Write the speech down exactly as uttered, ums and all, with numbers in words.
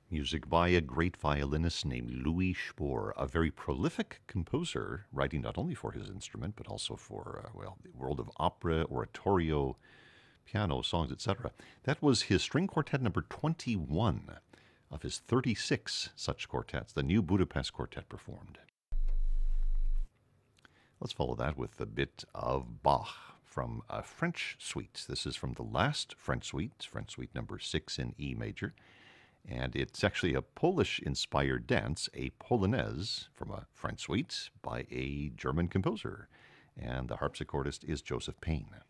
Music by a great violinist named Louis Spohr, a very prolific composer, writing not only for his instrument but also for, uh, well, the world of opera, oratorio, piano, songs, et cetera. That was his string quartet number twenty-one of his thirty-six such quartets, the New Budapest Quartet performed. Let's follow that with a bit of Bach from a French suite. This is from the last French suite, French suite number six in E major. And it's actually a Polish-inspired dance, a polonaise from a French suite by a German composer. And the harpsichordist is Joseph Payne.